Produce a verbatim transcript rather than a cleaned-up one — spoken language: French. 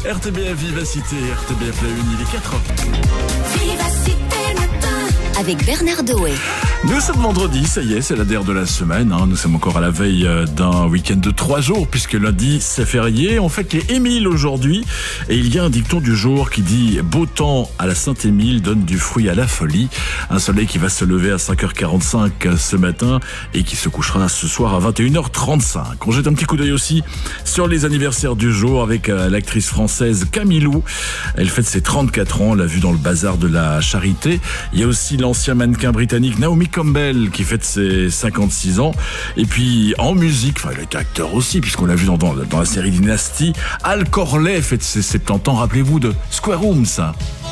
R T B F Vivacité, R T B F La Une, il est quatre heures. Vivacité matin avec Bernard Doé. Nous sommes vendredi, ça y est, c'est la dernière de la semaine. Hein. Nous sommes encore à la veille d'un week-end de trois jours, puisque lundi, c'est férié. On fête les Émile aujourd'hui. Et il y a un dicton du jour qui dit « Beau temps à la Saint-Émile donne du fruit à la folie ». Un soleil qui va se lever à cinq heures quarante-cinq ce matin et qui se couchera ce soir à vingt et une heures trente-cinq. On jette un petit coup d'œil aussi sur les anniversaires du jour avec l'actrice française Camilou. Elle fête ses trente-quatre ans, on l'a vu dans le bazar de la Charité. Il y a aussi l'ancien mannequin britannique Naomi Campbell qui fête ses cinquante-six ans. Et puis en musique, enfin il était acteur aussi puisqu'on l'a vu dans, dans, dans la série Dynasty, Al Corley fête ses soixante-dix ans. Rappelez-vous de Square Rooms.